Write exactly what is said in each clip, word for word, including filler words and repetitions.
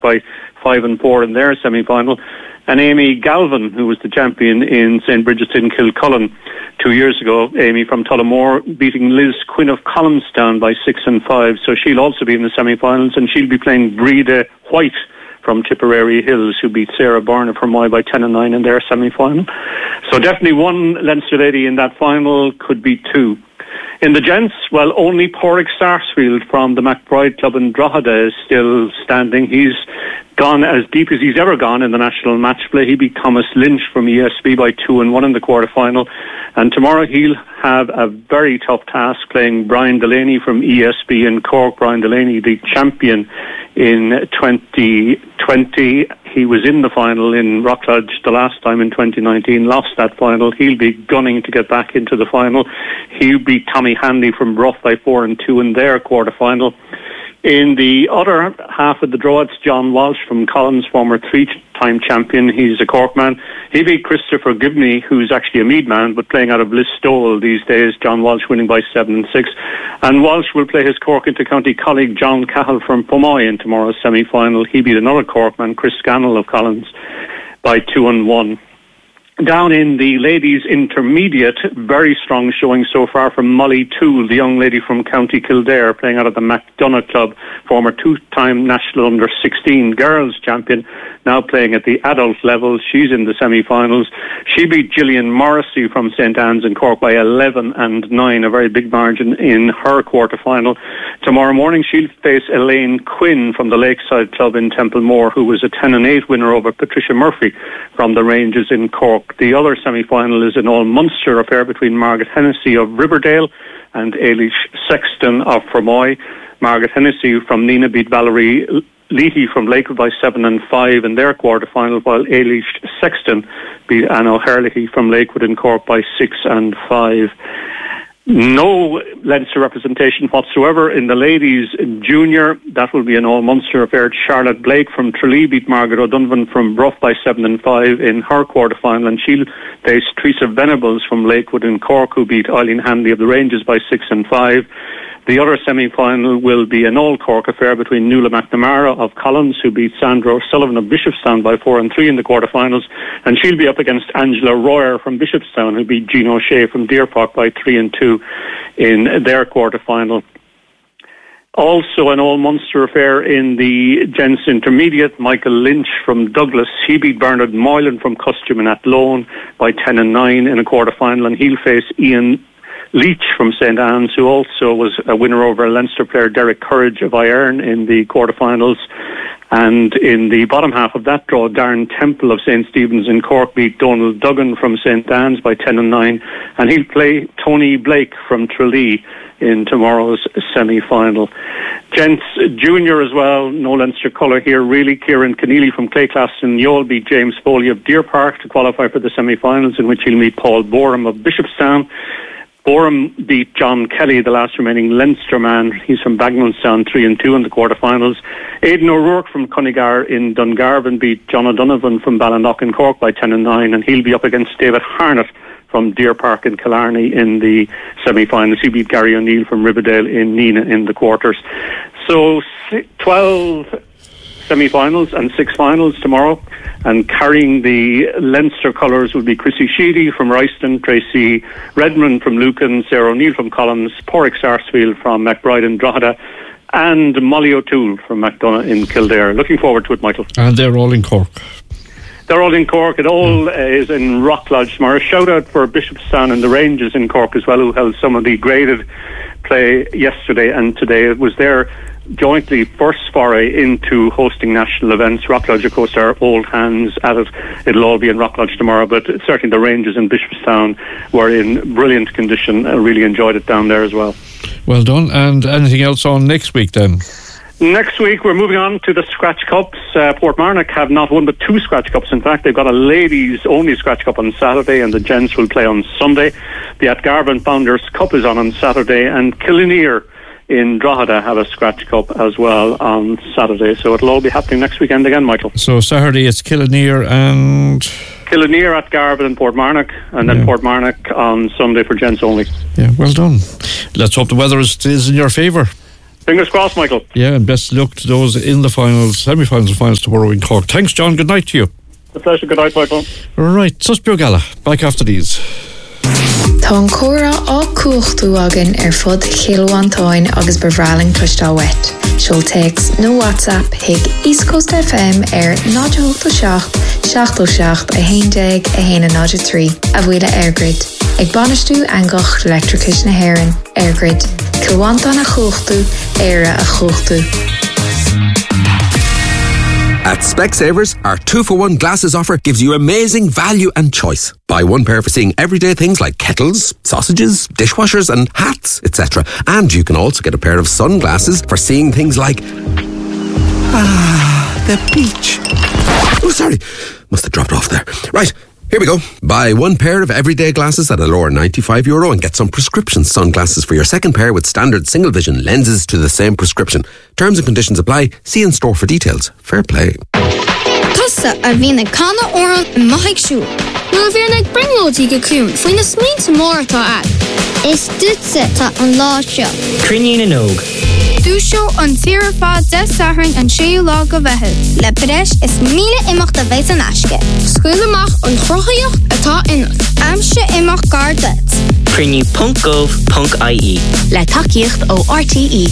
by five and four in their semi-final. And Amy Galvin, who was the champion in Saint Bridget's in Kilcullen two years ago, Amy from Tullamore, beating Liz Quinn of Columstown by six and five. So she'll also be in the semi-finals, and she'll be playing Breda White from Tipperary Hills, who beat Sarah Byrne of Fermoy by ten and nine in their semi-final. So definitely one Leinster lady in that final, could be two. In the gents, well, only Porrick Sarsfield from the McBride Club in Drogheda is still standing. He's gone as deep as he's ever gone in the national match play. He beat Thomas Lynch from E S B by two and one in the quarter-final. And tomorrow he'll have a very tough task playing Brian Delaney from E S B in Cork. Brian Delaney, the champion in twenty twenty. He was in the final in Rockledge the last time in twenty nineteen, lost that final. He'll be gunning to get back into the final. He beat Tommy Hanley from Rough by four and two in their quarter-final. In the other half of the draw, it's John Walsh from Collins, former three-time champion. He's a Cork man. He beat Christopher Gibney, who's actually a Meath man, but playing out of Listowel these days. John Walsh winning by seven and six. And Walsh will play his Cork Intercounty colleague John Cahill from Pomoy in tomorrow's semi-final. He beat another Cork man, Chris Scannell of Collins, by two and one. Down in the ladies' intermediate, very strong showing so far from Molly Toole, the young lady from County Kildare, playing out of the McDonagh Club, former two-time national under sixteen girls champion, now playing at the adult level. She's in the semi-finals. She beat Gillian Morrissey from Saint Anne's in Cork by eleven and nine, a very big margin in her quarter-final. Tomorrow morning she'll face Elaine Quinn from the Lakeside Club in Templemore, who was a ten and eight winner over Patricia Murphy from the Rangers in Cork. The other semi-final is an all-Munster affair between Margaret Hennessy of Riverdale and Ailish Sexton of Fermoy. Margaret Hennessy from Nina beat Valerie Leahy from Lakewood by seven and five in their quarter-final, while Ailish Sexton beat Anna O'Herlihy from Lakewood in Cork by six and five. No Leinster representation whatsoever in the ladies junior. That will be an all-Munster affair. Charlotte Blake from Tralee beat Margaret O'Donovan from Bruff by seven and five in her quarter-final, and she'll face Teresa Venables from Lakewood in Cork, who beat Eileen Hanley of the Rangers by six and five. The other semi-final will be an all-Cork affair between Nuala McNamara of Collins, who beat Sandra O'Sullivan of Bishopstown by four and three in the quarter-finals, and she'll be up against Angela Royer from Bishopstown, who beat Jean O'Shea from Deer Park by three and two in their quarter-final. Also an all-Munster affair in the gents intermediate. Michael Lynch from Douglas, he beat Bernard Moylan from Custom in Athlone by ten and nine in a quarter-final, and he'll face Ian Leach from Saint Anne's, who also was a winner over Leinster player Derek Courage of Iron in the quarterfinals. And in the bottom half of that draw, Darren Temple of Saint Stephen's in Cork beat Donald Duggan from Saint Anne's by ten and nine, and he'll play Tony Blake from Tralee in tomorrow's semi-final. Gents junior as well, no Leinster colour here really. Kieran Keneally from Clayclaston Youghal beat James Foley of Deer Park to qualify for the semi-finals, in which he'll meet Paul Borum of Bishopstown. Borum beat John Kelly, the last remaining Leinster man. He's from Bagnallstown, three and two in the quarterfinals. Aidan O'Rourke from Cunningar in Dungarvan beat John O'Donovan from Ballinlough in Cork by ten and nine, and he'll be up against David Harnett from Deer Park in Killarney in the semi-finals. He beat Gary O'Neill from Riverdale in Neenah in the quarters. So twelve semi-finals and six finals tomorrow, and carrying the Leinster colours will be Chrissy Sheedy from Royston, Tracy Redmond from Lucan, Sarah O'Neill from Collins, Porrick Sarsfield from McBride and Drogheda, and Molly O'Toole from McDonagh in Kildare. Looking forward to it, Michael. And they're all in Cork. They're all in Cork. It all mm. uh, is in Rockledge tomorrow. A shout out for Bishopstown and the Rangers in Cork as well, who held some of the graded play yesterday and today. It was their jointly first foray into hosting national events. Rockledge, of course, are old hands at it. It'll all be in Rockledge tomorrow, but certainly the Rangers in Bishopstown were in brilliant condition. I really enjoyed it down there as well. Well done. And anything else on next week then? Next week we're moving on to the Scratch Cups. uh, Portmarnock have not one but two Scratch Cups. In fact, they've got a ladies only Scratch Cup on Saturday, and the gents will play on Sunday. The Atgarvan Founders Cup is on on Saturday, and Killinear in Drogheda have a Scratch Cup as well on Saturday. So it'll all be happening next weekend again, Michael. So Saturday it's Killinear and... Killinear at Garvan and Portmarnock, and then yeah. Portmarnock on Sunday for gents only. Yeah, well done. Let's hope the weather is, is in your favour. Fingers crossed, Michael. Yeah, and best of luck to those in the finals, semi-finals and finals tomorrow in Cork. Thanks, John. Good night to you. A pleasure. Good night, Michael. Right, Suspio Gala. Back after these. Tá an córa á cuachtú agan ar fud Chilwantáin agus bevraling clúistá wet. She'll text no WhatsApp hig East Coast F M ar nine eight seach, seach seach a héindeg a héna nine three a bhuile airgrid. Ag banistú angocht electricus na Héireann airgrid. Chilwantáin a chuachtú, éire a chuachtú. At Specsavers, our two for one glasses offer gives you amazing value and choice. Buy one pair for seeing everyday things like kettles, sausages, dishwashers and hats, et cetera. And you can also get a pair of sunglasses for seeing things like... Ah, the beach. Oh, sorry. Must have dropped off there. Right. Here we go. Buy one pair of everyday glasses at a lower ninety-five euro and get some prescription sunglasses for your second pair with standard single vision lenses to the same prescription. Terms and conditions apply. See in store for details. Fair play. Tusa a bhína canna oran in maithig siú. Nu a bhíar ag bringlótí go clún faoin na smínta mór atá ag. Is dútsa tá an lá seo. Crinne na nóg. Dúseo an tíre fád de sathrainn an séú lá go bheithid. Le breis is míle imach a bheith an aisce. Scuil amach an chrochaíocht atá inach. Amse imach gardet. Crinne punt gov punt I E. Le takeíocht ó R T E.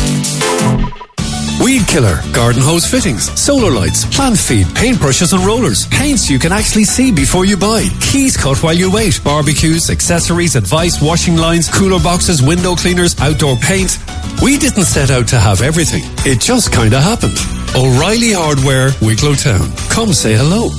Weed killer, garden hose fittings, solar lights, plant feed, paintbrushes and rollers. Paints you can actually see before you buy. Keys cut while you wait. Barbecues, accessories, advice, washing lines, cooler boxes, window cleaners, outdoor paint. We didn't set out to have everything. It just kinda happened. O'Reilly Hardware, Wicklow Town. Come say hello.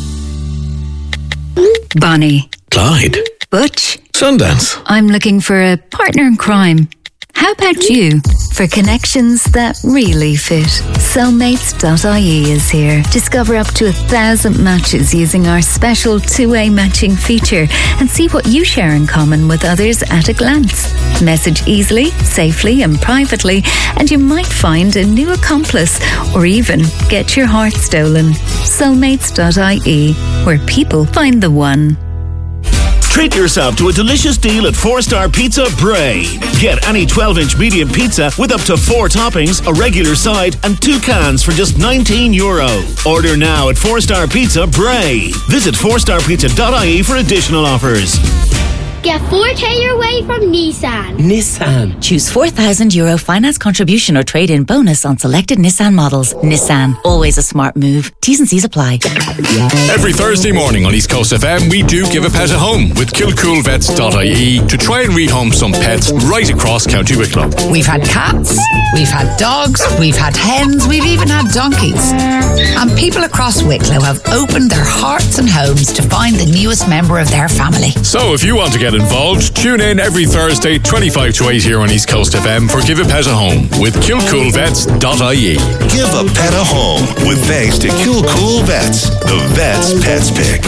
Bonnie. Clyde. Butch. Sundance. I'm looking for a partner in crime. How about you? For connections that really fit, soulmates dot I E is here. Discover up to a thousand matches using our special two-way matching feature and see what you share in common with others at a glance. Message easily, safely and privately and you might find a new accomplice or even get your heart stolen. soulmates dot I E, where people find the one. Treat yourself to a delicious deal at Four Star Pizza Bray. Get any twelve inch medium pizza with up to four toppings, a regular side, and two cans for just nineteen euro. Order now at Four Star Pizza Bray. Visit four star pizza dot I E for additional offers. Get four K your way from Nissan. Nissan. Choose four thousand euro finance contribution or trade-in bonus on selected Nissan models. Nissan, always a smart move. T's and C's apply. Every Thursday morning on East Coast F M, we do give a pet a home with kilcool vets dot I E to try and rehome some pets right across County Wicklow. We've had cats, we've had dogs, we've had hens, we've even had donkeys. And people across Wicklow have opened their hearts and homes to find the newest member of their family. So if you want to get involved, tune in every Thursday twenty-five to eight here on East Coast F M for Give a Pet a Home with kilcool vets dot I E. Give a pet a home with thanks to Kilcool Vets, the Vets Pets Pick.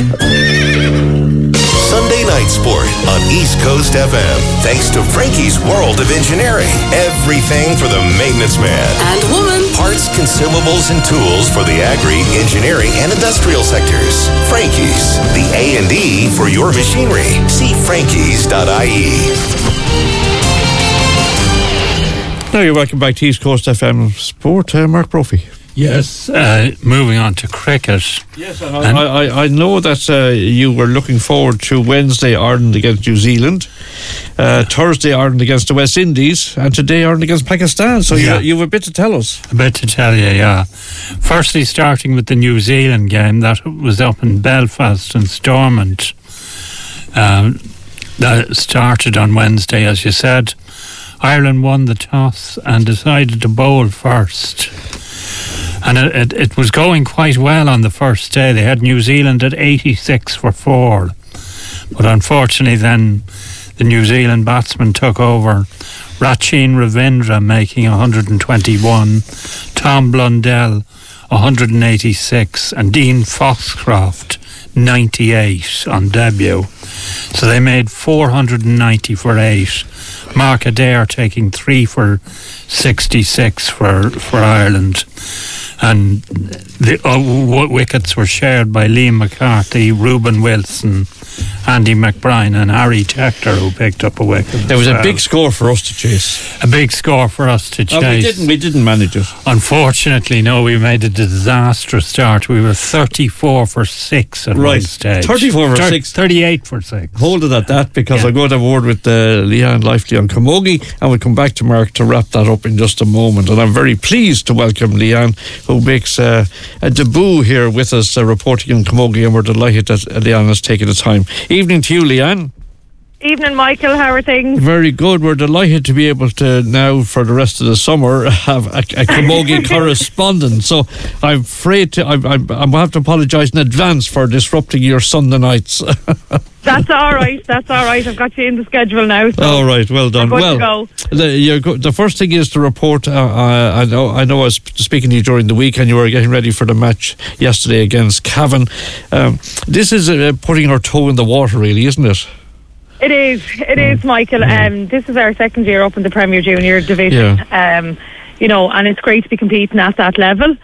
Sunday Night Sport on East Coast F M. Thanks to Frankie's World of Engineering. Everything for the maintenance man. And woman. Parts, consumables, and tools for the agri, engineering, and industrial sectors. Frankie's, the A and E for your machinery. See frankies dot I E. Now you're welcome back to East Coast F M Sport. Uh, Mark Brophy. Yes, uh, moving on to cricket. Yes, and I, I, I know that uh, you were looking forward to Wednesday Ireland against New Zealand, uh, Thursday Ireland against the West Indies, and today Ireland against Pakistan. So yeah. you, you have a bit to tell us. A bit to tell you, yeah. Firstly, starting with the New Zealand game that was up in Belfast and Stormont. Um, that started on Wednesday, as you said. Ireland won the toss and decided to bowl first. And it, it, it was going quite well on the first day. They had New Zealand at eighty-six for four. But unfortunately then the New Zealand batsman took over. Rachin Ravindra making one hundred twenty-one, Tom Blundell one hundred eighty-six and Dean Foxcroft ninety-eight on debut. So they made four hundred ninety for eight. Mark Adair taking three for sixty-six for, for Ireland. and the uh, w- wickets were shared by Liam McCarthy, Reuben Wilson, Andy McBride and Harry Tector, who picked up a wicket. There was well. a big score for us to chase. A big score for us to chase. Oh, we didn't. We didn't manage it. Unfortunately, no. We made a disastrous start. We were thirty-four for six at right. one stage. Thirty-four for Thir- six. Thirty-eight for six. Hold it at that, because Yeah. I'll go to have a word with uh, Leanne Lively on Camogie, and we'll come back to Mark to wrap that up in just a moment. And I'm very pleased to welcome Leanne, who makes uh, a debut here with us, uh, reporting on Camogie, and we're delighted that uh, Leanne has taken the time. Evening to you, Leanne. Evening, Michael. How are things? Very good. We're delighted to be able to now, for the rest of the summer, have a, a Camogie correspondent. So I'm afraid to, I'm, I'm, I'm have to apologise in advance for disrupting your Sunday nights. That's all right. That's all right. I've got you in the schedule now. So all right. Well done. We're Well, good to go. the, you're go, the first thing is to report. Uh, uh, I know. I know. I was speaking to you during the week, and you were getting ready for the match yesterday against Cavan. Um, this is uh, putting our toe in the water, really, isn't it? It is. It is, Michael. Um, this is our second year up in the Premier Junior division. Yeah. Um, you know, and it's great to be competing at that level.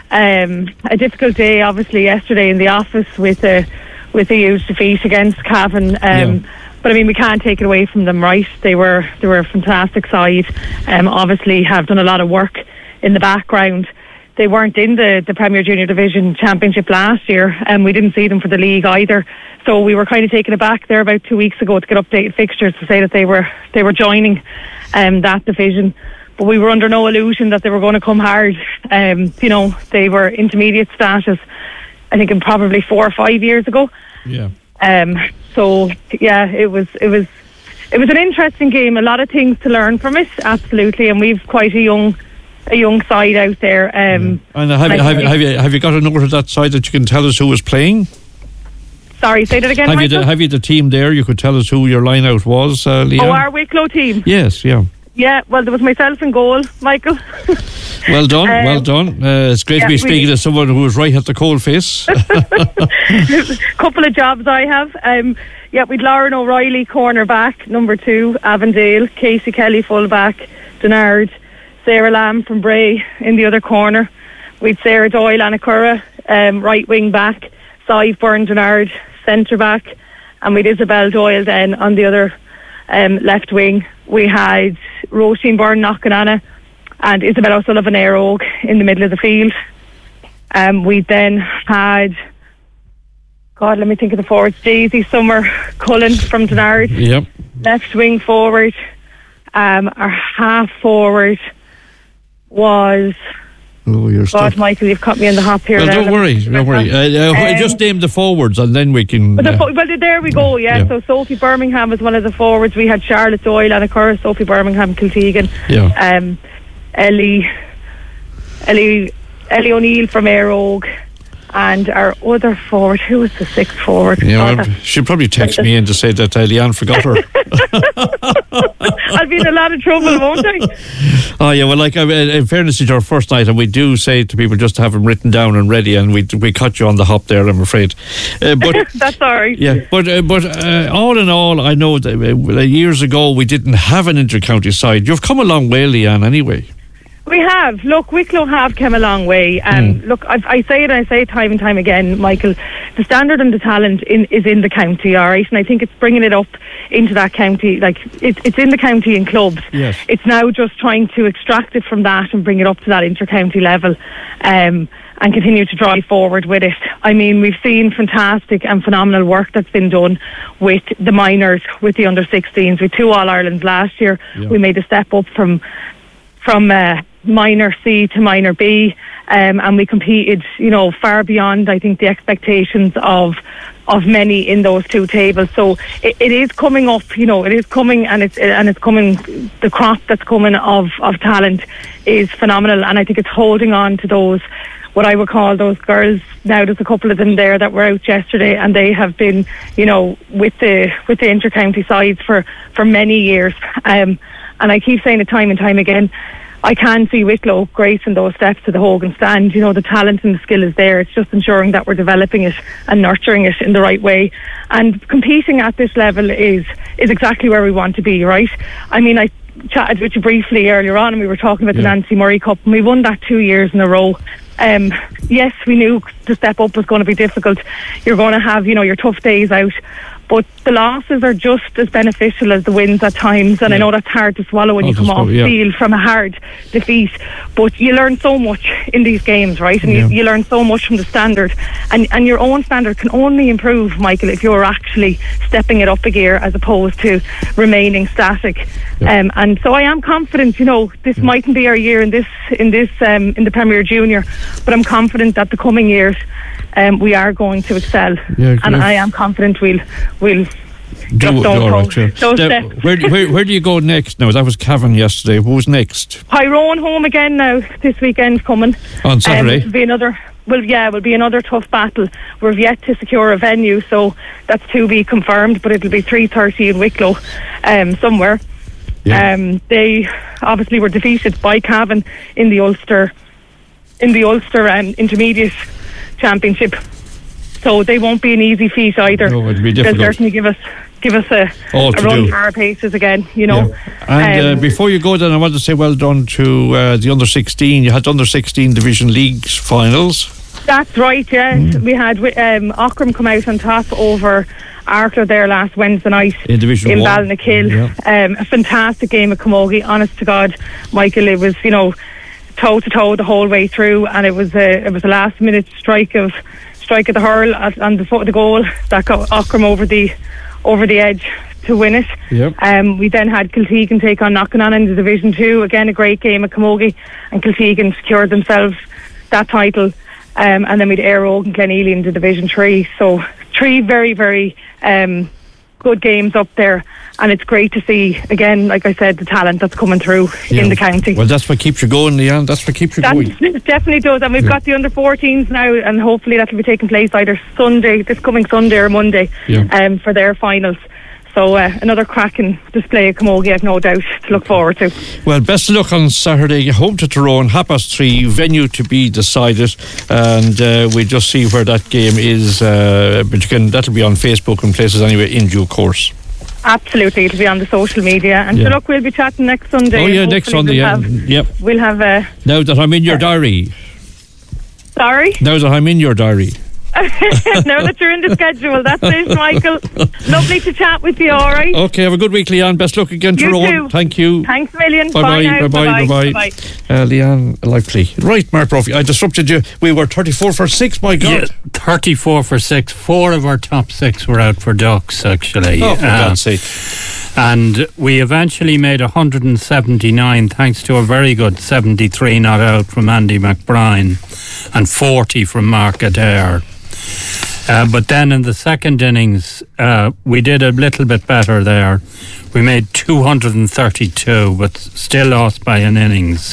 Um, a difficult day, obviously, yesterday in the office with a with a huge defeat against Cavan. Um, Yeah. But I mean, we can't take it away from them, right? They were they were a fantastic side. Um, obviously, have done a lot of work in the background. They weren't in the, the Premier Junior Division Championship last year, and we didn't see them for the league either. So we were kind of taken aback there about two weeks ago to get updated fixtures to say that they were they were joining um, that division. But we were under no illusion that they were going to come hard. Um, you know, they were intermediate status, I think, in probably four or five years ago. Yeah. Um, so yeah, it was it was it was an interesting game. A lot of things to learn from it, absolutely. And we've quite a young a young side out there. Um, And have, you, have, you, have you have you got a note of that side that you can tell us who was playing? Sorry, say that again, Have you Michael? the, have you the team there? You could tell us who your line out was, uh, Leanne? Oh, our Wicklow team. Yes, yeah. Yeah, well, there was myself in goal, Michael. Well done, Um, well done. Uh, it's great yeah, to be speaking we- to someone who was right at the coalface. Couple of jobs I have. Um, yeah, we'd Lauren O'Reilly, cornerback, number two, Avondale, Casey Kelly, fullback, Denard, Sarah Lamb from Bray in the other corner. We'd Sarah Doyle, Anacurra, um, right wing back, Sive Byrne Denard, centre back, and we'd Isabel Doyle then on the other um, left wing. We had Roisin Byrne Knockanana and Isabel O'Sullivan Aerogue in the middle of the field. Um, we then had, God, let me think of the forwards, Daisy Summer Cullen from Denard, Yep. left wing forward. Um, our half forward was, Oh, you're God, stuck. Michael, you've caught me in the hop here. Well, now. don't worry, don't worry. Uh, uh, Um, just name the forwards, and then we can. But the, uh, fo- well, there we go, yeah. Yeah. So Sophie Birmingham was one of the forwards. We had Charlotte Doyle, Anacurra, Sophie Birmingham, Kiltegan. Yeah. Um, Ellie, Ellie, Ellie O'Neill from Aerogue. And our other forward, who was the sixth forward? you know, God, she'll probably text me in to say that uh, Leanne forgot her. I'll be in a lot of trouble, won't I? Oh yeah, well, like I mean, in fairness, it's our first night, and we do say to people just to have them written down and ready, and we we cut you on the hop there, I'm afraid. Uh, but That's all right. yeah, but uh, but uh, all in all, I know that uh, years ago we didn't have an inter-county side. You've come a long way, Leanne. Anyway. We have. Look, Wicklow have come a long way. Um, mm. Look, I, I say it, I say it time and time again, Michael. The standard and the talent in, is in the county, all right? And I think it's bringing it up into that county. Like, it, it's in the county in clubs. Yes. It's now just trying to extract it from that and bring it up to that inter-county level. Um, and continue to drive forward with it. I mean, we've seen fantastic and phenomenal work that's been done with the minors, with the under sixteens, with two All-Irelands last year. Yeah. We made a step up from from uh, minor C to minor B, um, and we competed, you know, far beyond, I think, the expectations of of many in those two tables. So it, it is coming up, you know, it is coming, and it's and it's coming. The crop that's coming of of talent is phenomenal, and I think it's holding on to those, what I would call those girls. Now there's a couple of them there that were out yesterday, and they have been, you know, with the with the inter-county sides for for many years. Um, and I keep saying it time and time again, I can see Wicklow gracing those steps to the Hogan stand. You know, the talent and the skill is there. It's just ensuring that we're developing it and nurturing it in the right way. And competing at this level is is exactly where we want to be, right? I mean, I chatted with you briefly earlier on, and we were talking about Yeah. the Nancy Murray Cup, and we won that two years in a row. Um, yes, we knew to step up was going to be difficult. You're going to have, you know, your tough days out. But the losses are just as beneficial as the wins at times. And yeah. I know that's hard to swallow when oh, you come off yeah. field from a hard defeat. But you learn so much in these games, right? And yeah. you, you learn so much from the standard. And, and your own standard can only improve, Michael, if you're actually stepping it up a gear as opposed to remaining static. Yeah. Um, and so I am confident, you know, this yeah. mightn't be our year in this, in this, um, in the Premier Junior. But I'm confident that the coming years, Um, we are going to excel, yeah, and I am confident we'll we'll do, just don't do right, yeah. those the, where, where, where do you go next now? That was Cavan yesterday. Who's next? Tyrone home again now this weekend coming on Saturday. Um, it'll be another. Well, yeah, it will be another tough battle. We've yet to secure a venue, so that's to be confirmed. But it'll be three thirty in Wicklow, um, somewhere. Yeah. Um, they obviously were defeated by Cavan in the Ulster in the Ulster um, Intermediate Championship, so they won't be an easy feat either. No, it'll be difficult. They'll certainly give us give us a, a run for our paces again, you know. Yeah. And um, uh, before you go then, I want to say well done to uh, the under sixteen. You had under sixteen Division Leagues finals. That's right, yes. Mm. We had um, Ockram come out on top over Arklow there last Wednesday night in Division in Ballinakil. Yeah. Um, a fantastic game of camogie, honest to God, Michael. It was, you know, toe to toe the whole way through, and it was a it was a last minute strike of strike of the hurl at, on the foot of the goal that got Ockram over the over the edge to win it. Yep. Um, we then had Kiltegan take on Knockanon in the Division Two. Again, a great game of camogie, and Kiltegan secured themselves that title. Um, and then we had Aero and Glenealy in the Division Three. So three very very um, good games up there. And it's great to see, again, like I said, the talent that's coming through yeah. in the county. Well, that's what keeps you going, Leanne. That's what keeps you that going. It definitely does. And we've yeah. got the under fourteens now, and hopefully that will be taking place either Sunday, this coming Sunday or Monday, yeah. um, for their finals. So uh, another cracking display of camogie, I've no doubt, to look forward to. Well, best of luck on Saturday. Home to Tyrone, half past three, venue to be decided, and uh, we'll just see where that game is. Uh, but you can that'll be on Facebook and places anyway in due course. Absolutely, it'll be on the social media. And yeah. so look, we'll be chatting next Sunday. Oh yeah, next Sunday, we'll yeah. Have, yep. We'll have a... Now that I'm in your diary. Sorry? Now that I'm in your diary. Now that you're in the schedule, that's it, Michael. Lovely to chat with you, all right? Okay, have a good week, Leanne. Best luck again, you Tyrone. too. Thank you. Thanks a million. Bye-bye, bye bye-bye, bye-bye. bye-bye. Uh, Leanne Lively. Right, Mark Brophy, I disrupted you. We were thirty-four for six, my God. Yeah, thirty-four for six. Four of our top six were out for ducks, actually. Oh, for uh, God's sake. And we eventually made one hundred seventy-nine thanks to a very good seventy-three not out from Andy McBride and forty from Mark Adair. Uh, but then in the second innings, uh, we did a little bit better there. We made two hundred thirty-two, but still lost by an innings.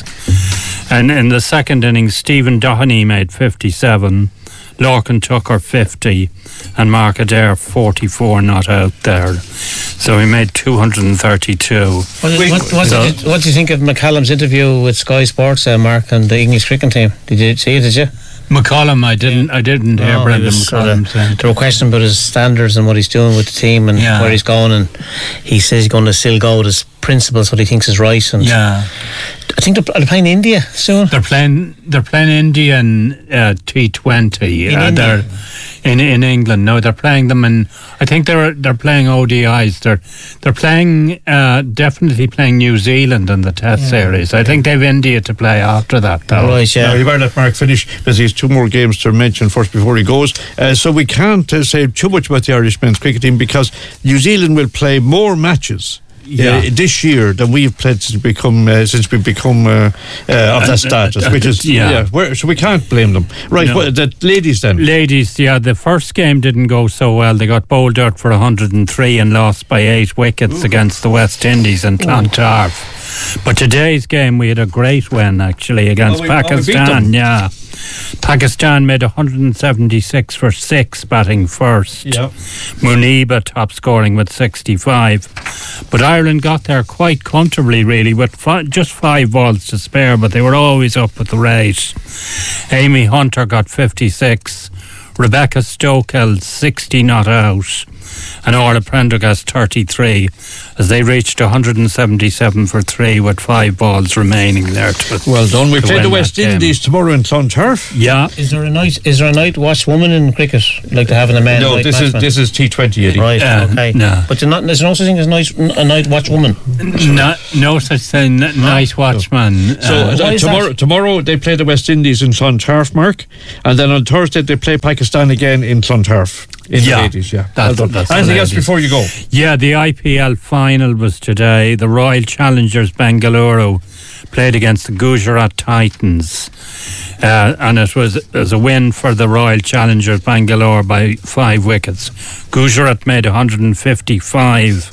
And in the second innings, Stephen Doheny made fifty-seven, Lorcan Tucker fifty, and Mark Adair forty-four not out there. So we made two hundred thirty-two. What, what, what, so, did you, what do you think of McCallum's interview with Sky Sports, uh, Mark, and the English cricket team? Did you see it, did you? McCollum, I didn't I didn't hear no, Brendan McCollum saying. There were questions about his standards and what he's doing with the team and yeah. where he's going, and he says he's going to still go with his principles, what he thinks is right. And yeah. I think they're, they're playing India soon. They're playing they're playing India in uh, T twenty. In uh, India? They're in in England. No, they're playing them in. I think they're they're playing O D Is. They're they're playing uh, definitely playing New Zealand in the Test yeah. series. I think they've India to play after that, though. Right, yeah. Now, you better let Mark finish because he's two more games to mention first before he goes. Uh, so we can't uh, say too much about the Irish men's cricket team because New Zealand will play more matches. Yeah. Uh, this year than we've played since we become uh, since we become uh, uh, of that status, which is yeah. yeah where, so we can't blame them. Right, no. what, the ladies then. Ladies, yeah, the first game didn't go so well. They got bowled out for one hundred three and lost by eight wickets Ooh. against the West Indies in Clontarf. But today's game we had a great win actually against oh, we, Pakistan. Oh, yeah. Pakistan made one hundred seventy-six for six batting first. Yep. Muniba top scoring with sixty-five. But Ireland got there quite comfortably really with fi- just five balls to spare, but they were always up at the rate. Amy Hunter got fifty-six. Rebecca Stoke held sixty not out. and Orla Prendergast thirty-three, as they reached one hundred seventy-seven for three with five balls remaining there. To, well done. We to play the win West that game. Indies tomorrow in Clontarf. Yeah. Is there a night? Is there a night watch woman in cricket like they have in the men? No, this is this is T twenty, Eddie. Right. Uh, okay. No. But there's, not, there's no such thing as night, a night watch woman. No, no such thing. N- night watchman. So uh, uh, tomorrow, tomorrow they play the West Indies in Clontarf, Mark, and then on Thursday they play Pakistan again in Clontarf. In yeah, the ladies, yeah. That's, well that's Anything the else ladies. before you go? Yeah, the I P L final was today. The Royal Challengers Bengaluru played against the Gujarat Titans, uh, and it was, it was a win for the Royal Challengers Bangalore by five wickets. Gujarat made one hundred fifty-five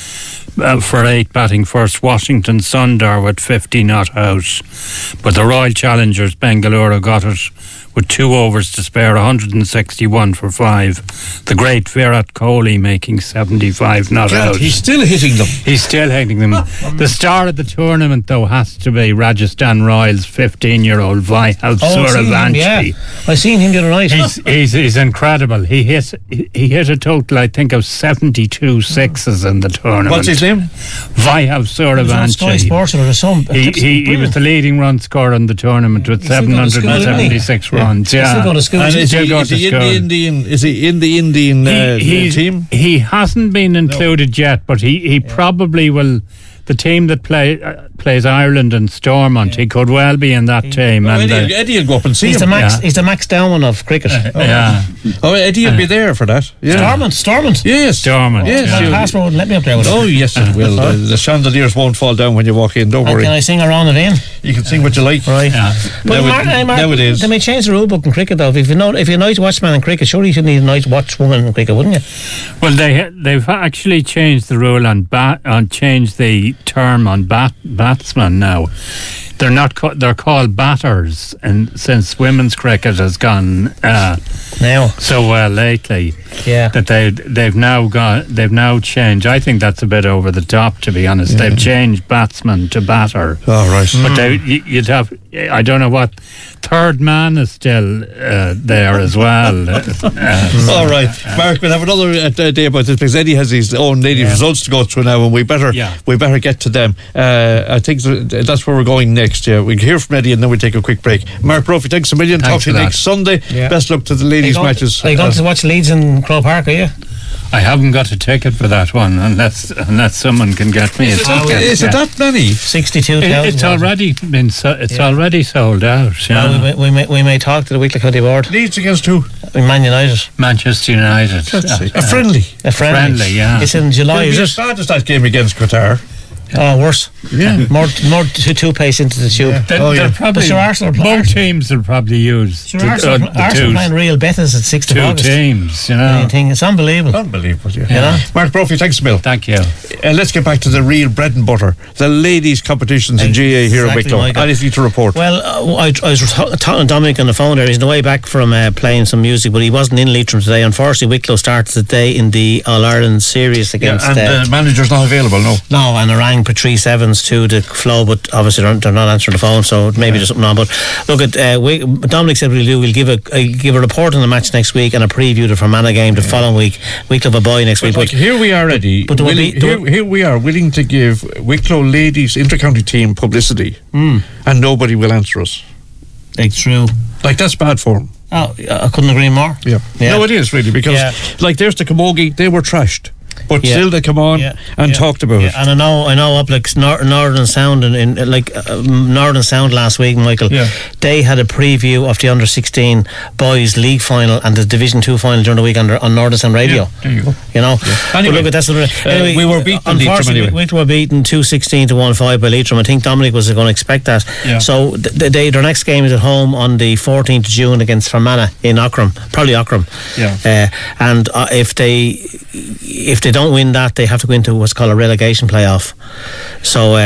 uh, for eight batting first. Washington Sundar with fifty not out, but the Royal Challengers Bengaluru got it with two overs to spare, one hundred sixty-one for five. The great Virat Kohli making seventy-five not God, out. he's still hitting them. He's still hitting them. The star of the tournament, though, has to be Rajasthan Royals' fifteen-year-old Vaibhav Oh, I've seen him, Souravanshi. yeah. I seen him the other night. He's, he's, he's incredible. He hit he, he hit a total, I think, of seventy-two sixes in the tournament. What's his name? Vaibhav Souravanshi. Sky Souravanshi. Sports or some. He, he, he was the leading run scorer in the tournament with He's still going to school, seven hundred seventy-six isn't he? runs. He's Yeah. still going to school. And is Still he, going is to he in school. the Indian? Is he in the Indian uh, he, he's- team? He hasn't been included yet, but he, he probably will. The team that play, uh, plays Ireland and Stormont, yeah. he could well be in that team. Oh, and, Eddie, uh, Eddie will go up and see He's him. the Max. Yeah. He's the Max Downman of cricket. oh, yeah. Oh, Eddie will be there for that. Yeah. Stormont. Stormont. Yes. Stormont. Yes. My you'll- passport wouldn't let me up there with Oh, him. yes, it will. Uh, the chandeliers won't fall down when you walk in. Don't And worry. can I sing around it in? You can sing what you like. Right. Yeah. But Now Mark, it- hey, Mark, now it is. They may change the rule book in cricket though. If you know, if you're a night watchman in cricket, surely you should need a night watch woman in cricket, wouldn't you? Well, they they've actually changed the rule on bat, on changed the term on bat batsmen now. They're not. Co- they're called batters, and since women's cricket has gone uh, now so well lately, yeah, that they they've now got they've now changed. I think that's a bit over the top, to be honest. Yeah. They've changed batsman to batter. Oh, right. But they, y- you'd have. I don't know what. Third man is still uh, there as well. Uh, All right, Mark, we'll have another uh, day about this because Eddie has his own ladies' Yeah. results to go through now, and we better Yeah. we better get to them. Uh, I think th- that's where we're going next. Yeah, we can hear from Eddie, and then we take a quick break. Mark Brophy, thanks a million. Thanks Talk to you for that. next Sunday. Yeah. Best luck to the ladies' Are you going- matches. Are you going Uh, to watch Leeds in Croke Park? Are you? I haven't got a ticket for that one, unless unless someone can get me a ticket. is it Yeah. that many? Sixty-two It- thousand. it's already been. So, it's Yeah. already sold out. Yeah. Well, we, may, we, may, we may talk to the Weekly County Board. Leeds against who? Man United. Manchester United. A friendly. A friendly. Friendly, yeah. It's in July, It'll is be it? as bad as that game against Qatar. Oh, worse. Yeah. More, more two, two pace into the tube. They, Oh, they're yeah. probably, But sure, Arsenal are both teams will probably use Sure, the, Arsenal, uh, the Arsenal two, playing Real Betis at sixth of two August. teams. You know. Anything. It's unbelievable. Unbelievable, yeah. You know? Mark Brophy, thanks a million. Thank you. Uh, let's get back to the real bread and butter. The ladies' competitions in G A here at Exactly, Wicklow. Michael. Anything to report? Well, uh, I, I was talking to Dominic on the phone there. He's on the way back from uh, playing some music, but he wasn't in Leitrim today. Unfortunately, Wicklow starts the day in the All Ireland series against. yeah, and uh, the manager's not available, no. No, and I rang Patrice Evans to the flow, but obviously they're, they're not answering the phone, so maybe there's something on. But look, at uh, we, Dominic said we'll do. We'll give a, a give a report on the match next week and a preview of the Fermanagh game the following week. Wicklow have a boy next But week. like, But here we are, Eddie. but there will willing, be- there here, here we are, willing to give Wicklow ladies inter-county team publicity, Mm. and nobody will answer us. it's true. Like, that's bad form. Oh, I couldn't agree more. Yeah. Yeah. No, it is really because, Yeah. like, there's the Camogie. They were trashed, but Yeah. still they come on Yeah. and Yeah. talked about Yeah, it. and I know, I know, up like Nor- Northern Sound and in, like uh, Northern Sound last week, Michael. Yeah. They had a preview of the under sixteen boys league final and the Division Two final during the week on, on Northern Sound Radio. Yeah, there you go. You know, Anyway, but look at that's what, uh, anyway, we were beaten in Leitrim Unfortunately, anyway. we were beaten two sixteen to one five by Leitrim. I think Dominic was going to expect that. Yeah. So th- they, their next game is at home on the fourteenth of June against Fermanagh in Ockram, probably Ockram. Yeah. Uh, and uh, if they if they don't win that, they have to go into what's called a relegation playoff. So. Uh,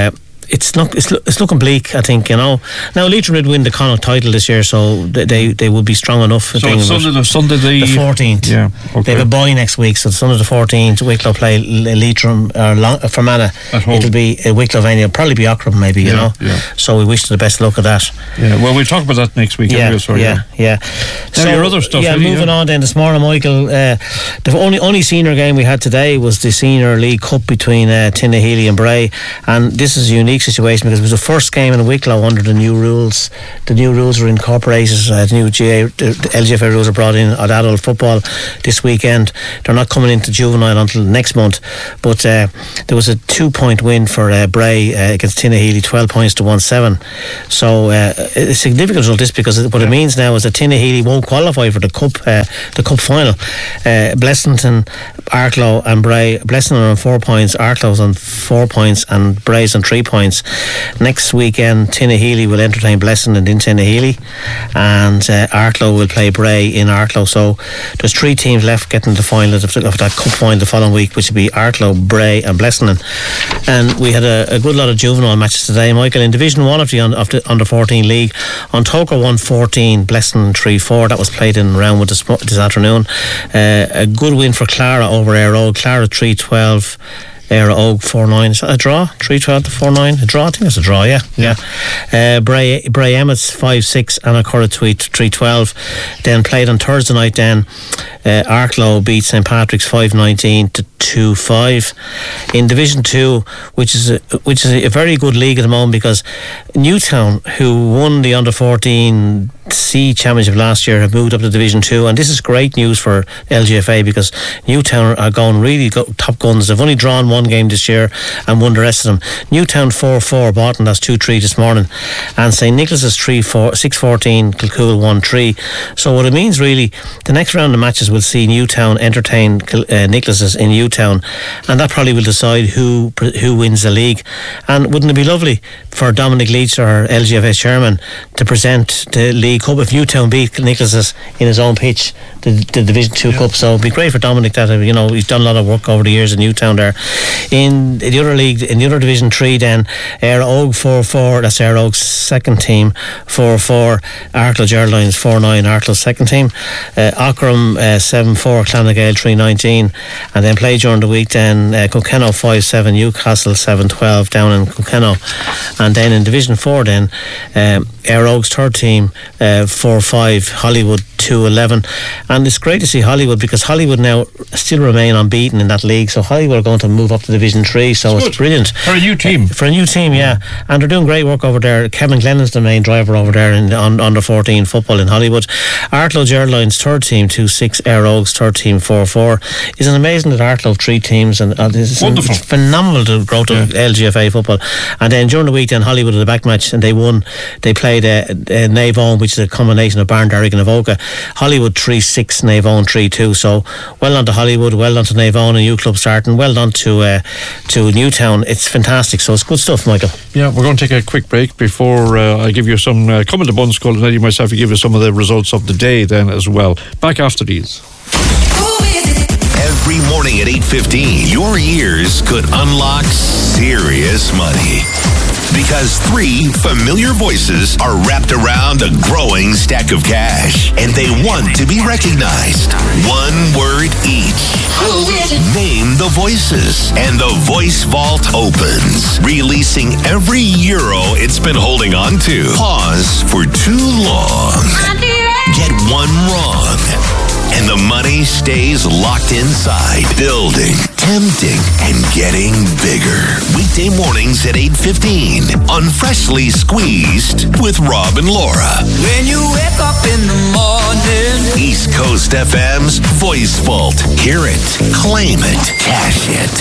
it's look it's, it's looking bleak. I think, you know. Now Leitrim did win the Connacht title this year, so they they, they will be strong enough. So it's Sunday, the Sunday the fourteenth. Yeah, okay. They have a bye next week, so Sunday the fourteenth. Wicklow play Leitrim or Long, Fermanagh. At home. It'll be uh, Wicklow venue. It'll probably be Ockram, maybe. You yeah, know. Yeah. So we wish them the best luck of that. Yeah. Well, we'll talk about that next week. Yeah, anyway, sorry, yeah, yeah. Now So your other stuff. Yeah, really, moving yeah. on then this morning, Michael. Uh, the only only senior game we had today was the Senior League Cup between uh, Tinnahealy and Bray, and this is a unique situation because it was the first game in Wicklow under the new rules. The new rules were incorporated. Uh, the new G A, the L G F A rules are brought in at adult football this weekend. They're not coming into juvenile until next month, but uh, there was a two-point win for uh, Bray uh, against Tinnahealy, twelve points to one seven. So uh, a significant result this because what it means now is that Tinnahealy won't qualify for the cup, uh, the cup final. Uh, Blessington, Arklow, and Bray. Blessington are on four points, Arklow's on four points, and Bray's on three points. Next weekend, Tinnahealy will entertain Blessington in Tinnahealy, and uh, Arklow will play Bray in Arklow. So there's three teams left getting the final of, of that cup final the following week, which will be Arklow, Bray, and Blessington. And we had a, a good lot of juvenile matches today, Michael. In Division One of the, of the under fourteen league, Ontoker won fourteen, Blessington three four. That was played in Roundwood this, this afternoon. Uh, a good win for Clara over Ayr Oak. Clara three twelve. Ayr Oak four nine. Is that a draw? three twelve to four nine. A draw? I think it's a draw, yeah. Yeah. Uh, Bray, Bray Emmets five six and a Curratweet three twelve. Then played on Thursday night then. Uh, Arklow beat St Patrick's five nineteen to two five. In Division two, which is a, which is a very good league at the moment because Newtown, who won the under fourteen C Championship last year, have moved up to Division two, and this is great news for L G F A because Newtown are going really go, top guns. They've only drawn one game this year and won the rest of them. Newtown four four, Barton that's two three this morning, and St Nicholas's three four, six fourteen, Kilcool one three. So what it means really, the next round of matches will see Newtown entertain uh, Nicholas's in Newtown, and that probably will decide who who wins the league. And wouldn't it be lovely for Dominic Leach, our L G F A chairman, to present the League Cup if Newtown beat Nicholas's in his own pitch, the, the Division two yeah. Cup. So it'd be great for Dominic that, you know, he's done a lot of work over the years in Newtown there. In the other league, in the other Division three then, Ayr Oak four four, that's Ayr Oak's second team, four four, Arklow Geraldines four nine, Arklow's second team, uh, Ockram uh, seven four, Clonagale three nineteen, and then play during the week then uh, Kilkenny five seven, Newcastle seven twelve down in Kilkenny. And then in Division four then, um, Ayr Oak's third team uh, four five, Hollywood two eleven, and it's great to see Hollywood because Hollywood now still remain unbeaten in that league, so Hollywood are going to move up to Division three, so it's, it's brilliant for a new team. Uh, for a new team, yeah, and they're doing great work over there. Kevin Glennon's the main driver over there in on, under fourteen football in Hollywood. Arklow Geraldines third team two six, Ayr Oaks third team four four. Isn't it amazing that Arklow three teams, and uh, it's, wonderful. It's phenomenal the growth of yeah. L G F A football. And then during the week then Hollywood had a back match and they won. They played uh, uh, Naveown, which is a combination of Barnderrick and Avoca. Hollywood three six, Naveown three two. So well done to Hollywood, well done to Naveown, a new club starting, well done to uh, to Newtown. It's fantastic, so it's good stuff, Michael. Yeah, we're going to take a quick break before uh, I give you some uh, come in the Buns call, and Eddie myself will give you some of the results of the day then as well. Back after these. Every morning at eight fifteen, your ears could unlock serious money. Because three familiar voices are wrapped around a growing stack of cash, and they want to be recognized. One word each. Name the voices, and the Voice Vault opens, releasing every euro it's been holding on to. Pause for too long. Get one wrong, and the money stays locked inside, building, tempting, and getting bigger. Weekday mornings at eight fifteen on Freshly Squeezed with Rob and Laura. When you wake up in the morning, East Coast F M's Voice Vault. Hear it, claim it, cash it.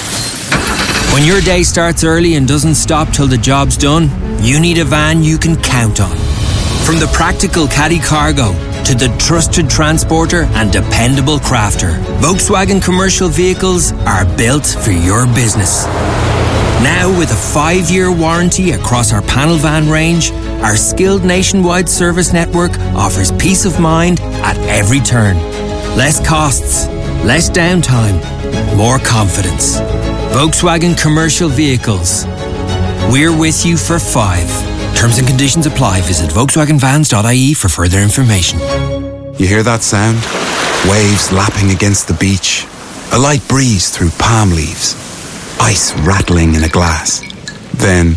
When your day starts early and doesn't stop till the job's done, you need a van you can count on. From the practical caddy cargo to the trusted transporter and dependable crafter, Volkswagen commercial vehicles are built for your business. Now with a five-year warranty across our panel van range, our skilled nationwide service network offers peace of mind at every turn. Less costs, less downtime, more confidence. Volkswagen commercial vehicles. We're with you for five. Terms and conditions apply. Visit Volkswagen Vans dot I E for further information. You hear that sound? Waves lapping against the beach. A light breeze through palm leaves. Ice rattling in a glass. Then...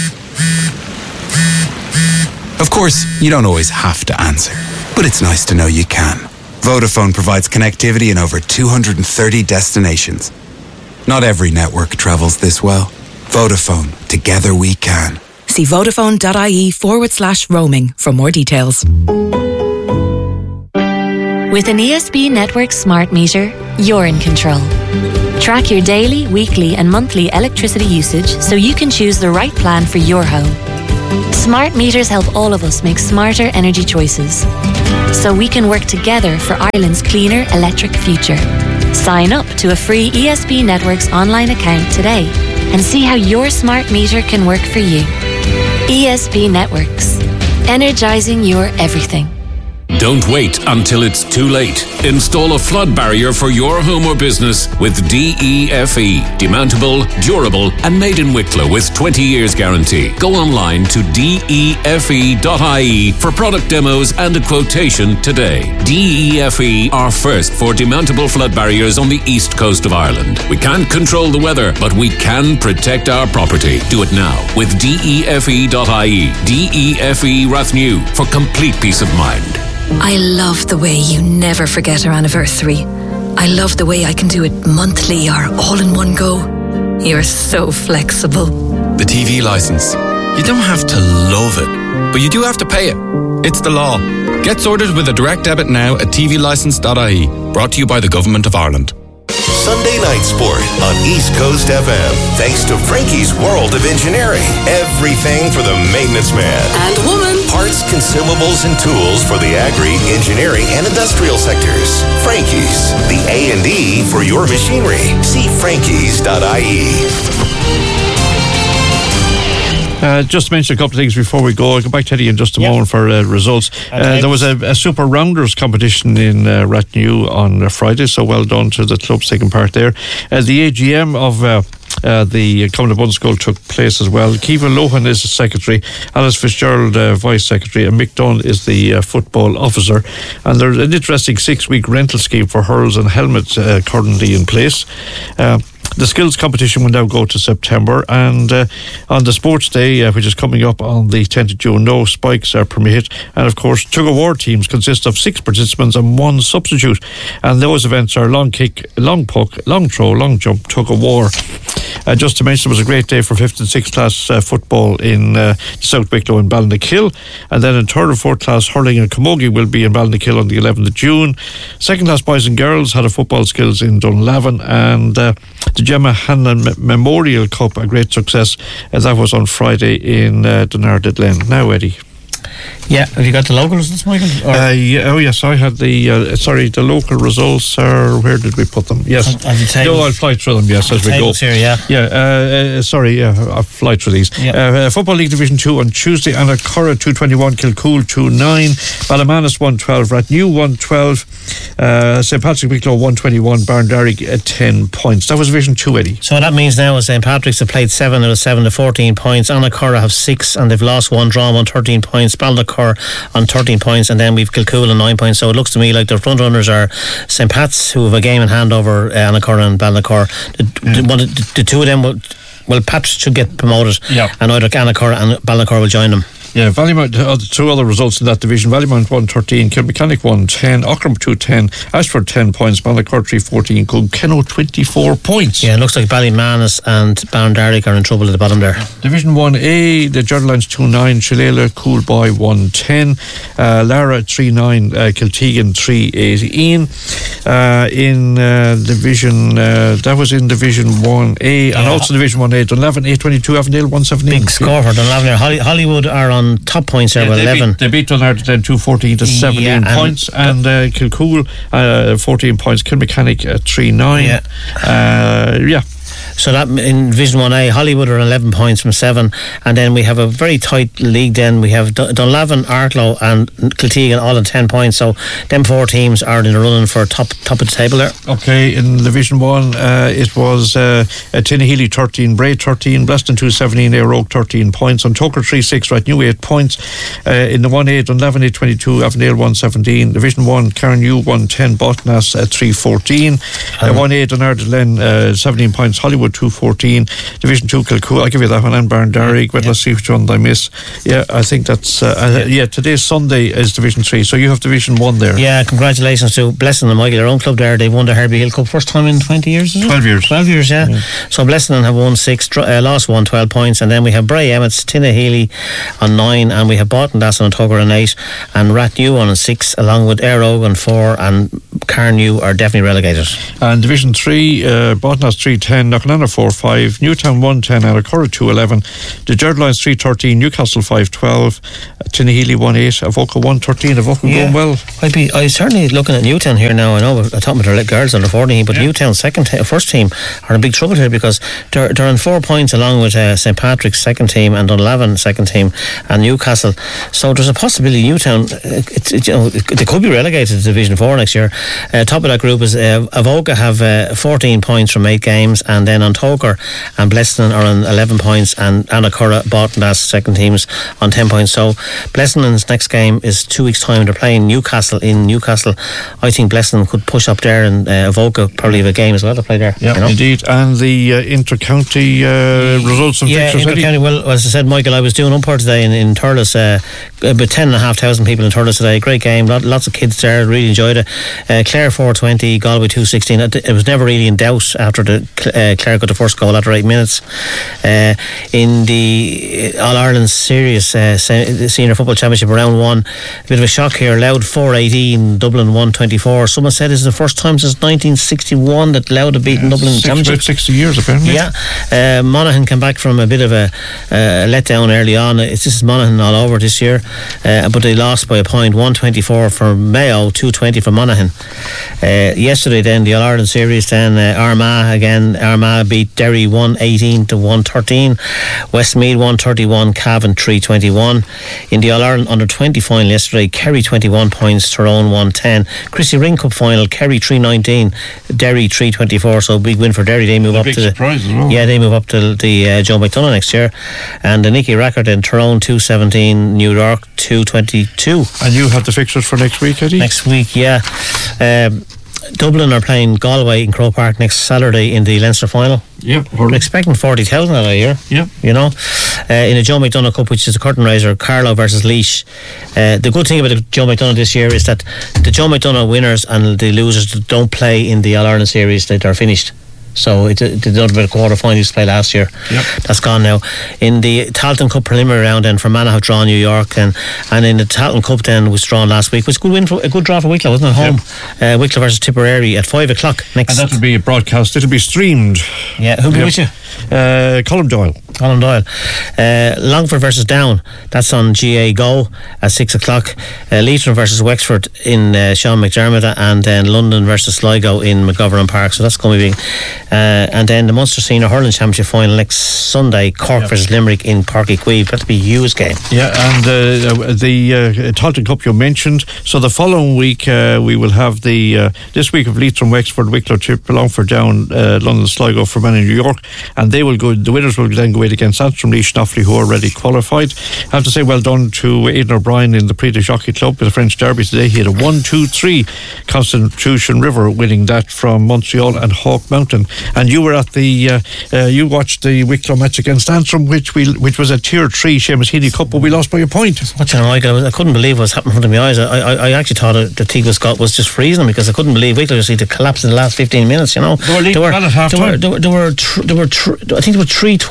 Of course, you don't always have to answer, but it's nice to know you can. Vodafone provides connectivity in over two hundred thirty destinations. Not every network travels this well. Vodafone, together we can. See Vodafone.ie forward slash roaming for more details. With an E S B Network smart meter, you're in control. Track your daily, weekly and monthly electricity usage so you can choose the right plan for your home. Smart meters help all of us make smarter energy choices, so we can work together for Ireland's cleaner electric future. Sign up to a free E S B Networks online account today and see how your smart meter can work for you. E S B Networks. Energising your everything. Don't wait until it's too late. Install a flood barrier for your home or business with D E F E. Demountable, durable and made in Wicklow with twenty years guarantee. Go online to D E F E dot I E for product demos and a quotation today. D E F E are first for demountable flood barriers on the east coast of Ireland. We can't control the weather, but we can protect our property. Do it now with D E F E dot I E. D E F E Rathnew for complete peace of mind. I love the way you never forget our anniversary. I love the way I can do it monthly or all in one go. You're so flexible. The T V licence. You don't have to love it, but you do have to pay it. It's the law. Get sorted with a direct debit now at T V licence dot I E. Brought to you by the Government of Ireland. Sunday Night Sport on East Coast F M. Thanks to Frankie's World of Engineering. Everything for the maintenance man. And woman. Parts, consumables, and tools for the agri, engineering, and industrial sectors. Frankie's, the A and E for your machinery. See Frankies dot I E. Uh, just to mention a couple of things before we go. I'll go back to Eddie in just a yep. moment for uh, results. Uh, there was a, a Super Rounders competition in uh, Rathnew on uh, Friday, so well done to the clubs taking part there. Uh, the A G M of uh, uh, the Common School took place as well. Kiva Lohan is the secretary, Alice Fitzgerald uh, vice secretary, and Mick Dunn is the uh, football officer. And there's an interesting six-week rental scheme for hurls and helmets uh, currently in place. Uh, The skills competition will now go to September, and uh, on the sports day, uh, which is coming up on the tenth of June, no spikes are permitted. And of course, tug of war teams consist of six participants and one substitute. And those events are long kick, long puck, long throw, long jump, tug of war. Uh, just to mention, it was a great day for fifth and sixth class uh, football in uh, South Wicklow and Ballinackill. And then in third and fourth class hurling and camogie will be in Ballinackill on the eleventh of June. Second class boys and girls had a football skills in Dunlavin, and uh, the Gemma Hanlon Memorial Cup, a great success. Uh, that was on Friday in uh, Dunarded Glen. Now, Eddie. Yeah, have you got the local results, Michael? Uh, yeah, oh yes, I had the uh, sorry, the local results are, where did we put them? Yes, I'll, no, I'll fly through them. Yes, as we go. Here, yeah, yeah. Uh, uh, sorry, yeah, I'll fly through these. Yep. Uh, Football League Division Two on Tuesday: Annacurra two twenty one, Kilcool two nine, Ballamanis one twelve, Rathnew one twelve, uh, Saint Patrick's Wicklow one twenty one, Barndarrig at ten points. That was Division Two, Eddie. So that means now Saint Patrick's have played seven out of seven to fourteen points. Annacurra have six and they've lost one, drawn one, thirteen points. Ballacurra on thirteen points, and then we've Kilcool on nine points. So it looks to me like the front runners are Saint Pat's, who have a game in hand over uh, Annacurra and Ballacurra. The, the, one, the, the two of them will, well, Pat's should get promoted, yeah. and either Annacurra and Ballacurra will join them. Yeah, Ballymount, uh, the two other results in that division: Ballymount one thirteen, Kilmechanic one ten, Ockram two ten, Ashford ten points, Ballacurra three fourteen, Kilkenno twenty-four points. Yeah, it looks like Ballymanis and Barndarrig are in trouble at the bottom there. Division one A, the Jerdalines two nine, Shillelagh Coolboy one ten, uh, Lara three nine, uh, Kiltegan three eighteen. Uh, in uh, Division, uh, that was in Division one A, yeah. And also Division one A, Dunlavin eight twenty-two, Avondale one seventeen. Big score for Dunlavin there. Holly, Hollywood are on top points there, yeah, with eleven. Beat, they beat Dunarded then two fourteen to seventeen yeah, and points, and uh, Kilcool uh, fourteen points, Kilmechanic uh, three nine. Yeah. Uh, yeah. So that in Division one A, Hollywood are on eleven points from seven, and then we have a very tight league. Then we have Dun- Dunlavin, Arklow, and Kiltegan all on ten points. So them four teams are in the running for top top of the table there. Okay, in Division one, uh, it was uh, Tinnahealy thirteen, Bray thirteen, Bleston two seventeen, Ayr Oak thirteen points, on Tucker three six, right new eight points. Uh, in the one A, Dunlavin eight twenty-two, Avondale one seventeen, Division one, Carnew one ten, Botnas at three fourteen, uh, one A, Dunardalen uh, seventeen points, Hollywood two fourteen, Division two, Kilcool, I'll give you that one, and Barndarrig. But yeah. Let's see which one I miss. Yeah, I think that's uh, uh, yeah, today's Sunday is Division three, so you have Division one there. Yeah, congratulations to Blessing and Michael, their own club there. They won the Herbie Hill Cup first time in twenty years, is it? twelve years. twelve years, yeah. yeah. So Blessing have won six, uh, lost one, twelve points, and then we have Bray Emmets, Tinnahealy on nine, and we have Barton Dasson and Tugger on eight, and Rathnew on six, along with Ayr Oak on four, and Carnew are definitely relegated. And Division three, uh, Botnas three ten, Knocknana four five, Newtown one ten, Alacurra two eleven, the Jerdlines three thirteen, Newcastle five twelve, uh, Tinnahealy one eight, Avoca one thirteen, Avoca yeah. going well. I'd be I certainly looking at Newtown here now. I know I talked about their girls under fourteen, but yeah. Newtown's second t- first team are in big trouble here because they're, they're on four points along with uh, Saint Patrick's second team and Dunlavin second team and Newcastle. So there's a possibility Newtown it, it, you know, it, they could be relegated to Division four next year. Uh, top of that group is uh, Avoca have uh, fourteen points from eight games, and then Ontoker and Bleston are on eleven points, and Annacurra, Botnas second teams on ten points. So Bleston's next game is two weeks time. They're playing Newcastle in Newcastle. I think Bleston could push up there, and uh, Avoca probably have a game as well to play there. Yeah, you know? Indeed. And the uh, inter-county uh, results and yeah, fixtures. Inter-county, well, as I said, Michael, I was doing umpire today in, in Thurles, uh, about ten and a half thousand people in Thurles today. Great game, lot, lots of kids there, really enjoyed it. uh, Clare four twenty, Galway two sixteen. It, it was never really in doubt after the uh, Clare got the first goal after eight minutes. Uh, in the All-Ireland Series uh, Senior Football Championship round one, a bit of a shock here. Louth four eighteen, Dublin one twenty-four. Someone said this is the first time since nineteen sixty-one that Louth have beaten yeah, Dublin six, Championship. About sixty years apparently. Yeah. uh, Monaghan came back from a bit of a uh, letdown early on. It's this is Monaghan all over this year, uh, but they lost by a point, one twenty-four for Mayo, two twenty for Monaghan. Uh, yesterday then the All-Ireland Series, then uh, Armagh again. Armagh beat Derry one eighteen to one thirteen. Westmeath one thirty-one, Cavan three twenty-one. In the All-Ireland under twenty final yesterday, Kerry twenty-one points, Tyrone one ten. Chrissy Ring Cup final, Kerry three nineteen, Derry three twenty-four. So big win for Derry. They move a up big to the surprise as well. yeah they move up to the uh, Joe McDonagh next year. And the Nicky Rackard in Tyrone two seventeen, New York two twenty-two. And you have the fixtures for next week, Eddie? Next week, yeah. Um, Dublin are playing Galway in Croke Park next Saturday in the Leinster final. Yep. We're expecting forty thousand that year. Yep. You know, uh, in a Joe McDonagh Cup, which is a curtain raiser, Carlow versus Laois. Uh, the good thing about the Joe McDonagh this year is that the Joe McDonagh winners and the losers that don't play in the All-Ireland Series, that are finished. So it did not about a quarter final used to play last year. Yep. That's gone now. In the Talton Cup preliminary round, then Fermanagh have drawn New York, and and in the Talton Cup then was drawn last week. It was a good win for a good draw for Wicklow, wasn't it? Home. Yep. Uh, Wicklow versus Tipperary at five o'clock next. And that'll be a broadcast. It'll be streamed. Yeah, who'll be yep. with you? Uh, Colm Doyle. Colm Doyle. Uh, Longford versus Down. That's on G A Go at six o'clock. Uh, Leitrim versus Wexford in uh, Sean McDermott, and then London versus Sligo in McGovern Park. So that's going to be big. Uh, and then the Munster Senior Hurling Championship final next Sunday, Cork yep. versus Limerick in Páirc Uí Chaoimh. That'll be a huge game. Yeah, and uh, the uh, Talton Cup you mentioned. So the following week uh, we will have the uh, this week of Leitrim, Wexford, Wicklow, Tip, Longford, Down, uh, London, Sligo, Fermanagh, New York, and they will go. The winners will then go in against Antrim, Laois, Knoffley, who are already qualified. I have to say well done to Aidan O'Brien in the Prix de Jockey Club with the French Derby today. He had a one two three Constitution River winning that from Montreal and Hawk Mountain. And you were at the uh, uh, you watched the Wicklow match against Antrim, which we which was a tier three Seamus Heaney Cup, but we lost by a point. What's you know, I, I couldn't believe what was happening in front of my eyes. I, I, I actually thought the Teagle Scott was just freezing because I couldn't believe Wicklow just had to collapse in the last fifteen minutes. You know, they were leading at half time. There were, there were, tr- there were tr- I think there were three twelve to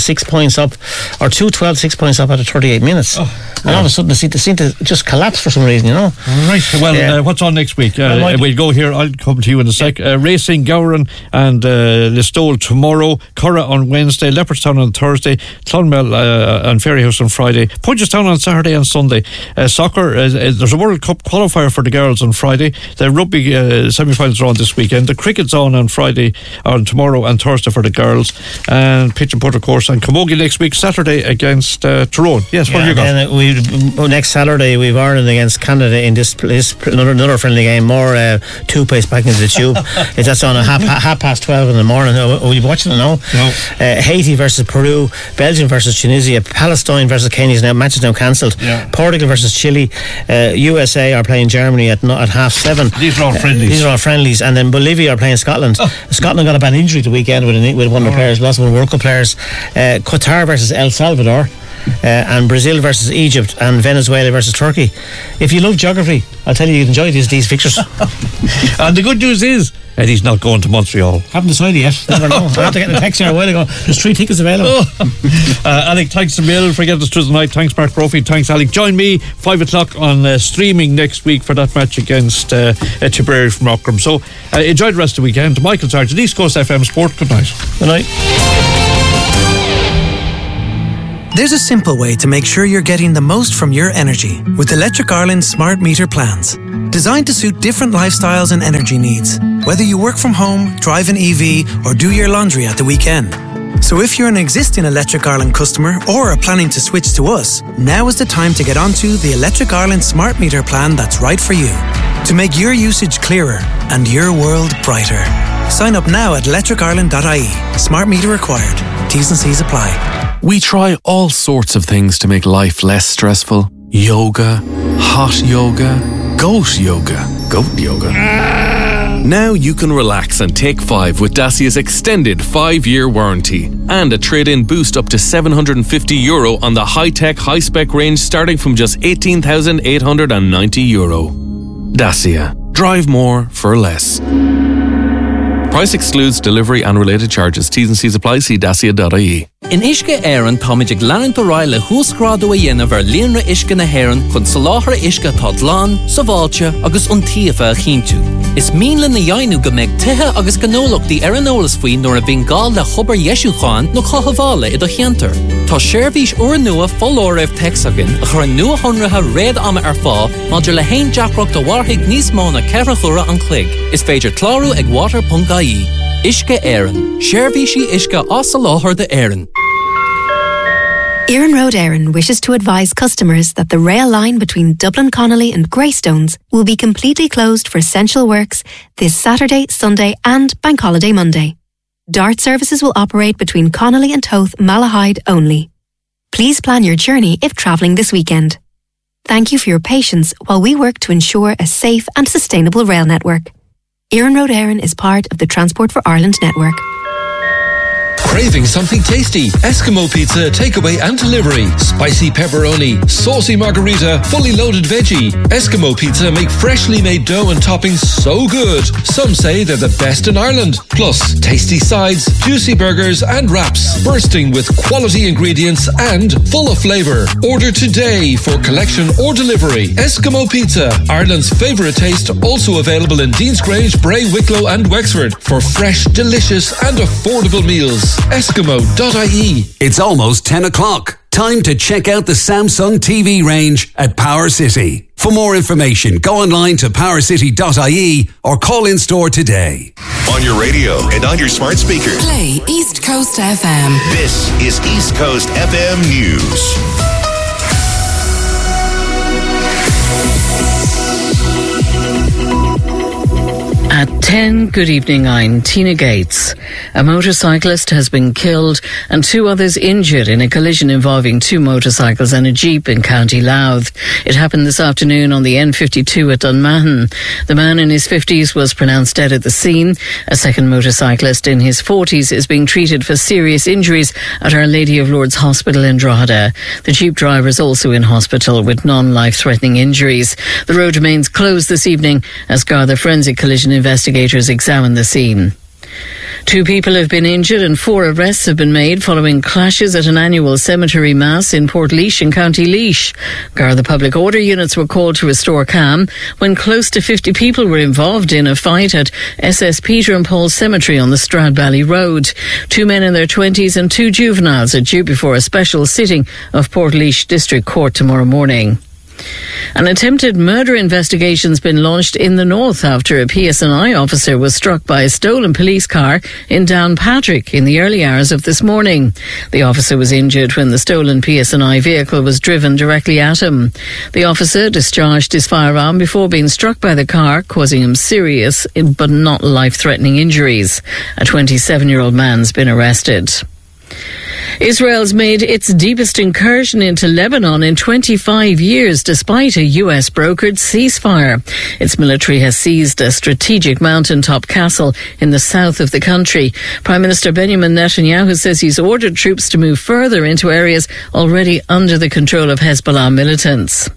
six points up, or two twelve, six points up after thirty-eight minutes. Oh, and all of a sudden they seem, they seem to just collapse for some reason, you know. Right. Well, Yeah. uh, what's on next week? Uh, Well, we'll go here. I'll come to you in a sec. Uh, Racing, Gowran and uh, Listowel tomorrow. Curra on Wednesday. Leopardstown on Thursday. Clonmel uh, and Ferryhouse on Friday. Punchestown on Saturday and Sunday. Uh, soccer, uh, uh, there's a World Cup qualifier for the girls on Friday. The rugby uh, semi-finals are on this weekend. The cricket's on on Friday, on tomorrow and Thursday for the girls. And pitch and putt, of course. And Camogie next week, Saturday against uh, Tyrone. Yes, what Yeah, have you got? and then we, next Saturday we've Ireland against Canada in this, this another, another friendly game. More uh, toothpaste back into the tube. It's That's on at half, half past twelve in the morning. Are, are you watching it now? No. Uh, Haiti versus Peru, Belgium versus Tunisia, Palestine versus Kenya is now match is now cancelled. Yeah. Portugal versus Chile, uh, U S A are playing Germany at not, at half seven. These are all friendlies. Uh, these are all friendlies, and then Bolivia are playing Scotland. Oh. Scotland got a bad injury the weekend with, an, with one of the players, lost one of the World Cup players. Uh, Qatar versus El Salvador. Uh, and Brazil versus Egypt and Venezuela versus Turkey. If you love geography, I'll tell you, you'd enjoy these, these fixtures. And the good news is Eddie's not going to Montreal. Haven't decided yet. Never know. I have to get a text here a while ago. There's three tickets available. Oh. uh, Alec, thanks a mil for getting us through the night. Thanks, Mark Brophy. Thanks, Alec. Join me five o'clock on uh, streaming next week for that match against uh, uh, Tipperary from Ockram. So uh, enjoy the rest of the weekend. Michael Sargent, East Coast F M Sport. Good night. Good night. There's a simple way to make sure you're getting the most from your energy with Electric Ireland smart meter plans. Designed to suit different lifestyles and energy needs, whether you work from home, drive an E V, or do your laundry at the weekend. So if you're an existing Electric Ireland customer or are planning to switch to us, now is the time to get onto the Electric Ireland smart meter plan that's right for you. To make your usage clearer and your world brighter. Sign up now at electric ireland dot I E. Smart meter required. T's and C's apply. We try all sorts of things to make life less stressful. Yoga, hot yoga, goat yoga, goat yoga. Now you can relax and take five with Dacia's extended five-year warranty and a trade-in boost up to seven hundred fifty euro on the high-tech, high-spec range starting from just eighteen thousand eight hundred ninety euro. Dacia. Drive more for less. Price excludes delivery and related charges. T's and C's apply. See dacia dot I E. In Ishke Éireann táiméid ag leanann do ráil le húsgrádú a dhéanamh ar líonra Ishke na hÉireann chun soláthar Ishke tá dlán, sa bháilte agus iontaofa a chinntiú. Is míle na dhéanú go mbeidh tithe agus gnólachtaí ar an eolas faoin nuair a bhíonn gál le chobar Yesúcháin nó chothabhála i do cheantar. Tá seirbhís uair nua follóraibh texagan a chur nua honratha réad ama ar fá maidir le haon deacracht do warthaigh níos mó na ceithre chura an clig. Is féidir clárú ag water dot I E. Ishke Éireann. Seirbhísí Ishke as sa láthair de Éireann. Erin Road Éireann wishes to advise customers that the rail line between Dublin Connolly and Greystones will be completely closed for essential works this Saturday, Sunday and Bank Holiday Monday. DART services will operate between Connolly and Toth Malahide only. Please plan your journey if travelling this weekend. Thank you for your patience while we work to ensure a safe and sustainable rail network. Erin Road Éireann is part of the Transport for Ireland network. Craving something tasty? Eskimo Pizza takeaway and delivery. Spicy pepperoni, saucy margarita, fully loaded veggie. Eskimo Pizza make freshly made dough and toppings so good. Some say they're the best in Ireland. Plus, tasty sides, juicy burgers and wraps, bursting with quality ingredients and full of flavour. Order today for collection or delivery. Eskimo Pizza, Ireland's favourite taste, also available in Deansgrange, Bray, Wicklow and Wexford for fresh, delicious and affordable meals. Eskimo dot I E. It's almost ten o'clock. Time to check out the Samsung T V range at Power City. For more information, go online to power city dot I E or call in store today. On your radio and on your smart speaker. Play East Coast F M. This is East Coast F M News. At ten, good evening, I'm Tina Gates. A motorcyclist has been killed and two others injured in a collision involving two motorcycles and a jeep in County Louth. It happened this afternoon on the N fifty-two at Dunmahon. The man in his fifties was pronounced dead at the scene. A second motorcyclist in his forties is being treated for serious injuries at Our Lady of Lourdes Hospital in Drogheda. The jeep driver is also in hospital with non-life-threatening injuries. The road remains closed this evening as Garda Forensic Collision Investigators examine the scene. Two people have been injured and four arrests have been made following clashes at an annual cemetery mass in Portlaoise in County Laois. Garda public order units were called to restore calm when close to fifty people were involved in a fight at S S Peter and Paul Cemetery on the Stradbally Road. Two men in their twenties and two juveniles are due before a special sitting of Portlaoise District Court tomorrow morning. An attempted murder investigation's been launched in the north after a P S N I officer was struck by a stolen police car in Downpatrick in the early hours of this morning. The officer was injured when the stolen P S N I vehicle was driven directly at him. The officer discharged his firearm before being struck by the car, causing him serious but not life-threatening injuries. A twenty-seven-year-old man's been arrested. Israel's made its deepest incursion into Lebanon in twenty-five years despite a U S brokered ceasefire. Its military has seized a strategic mountaintop castle in the south of the country. Prime Minister Benjamin Netanyahu says he's ordered troops to move further into areas already under the control of Hezbollah militants.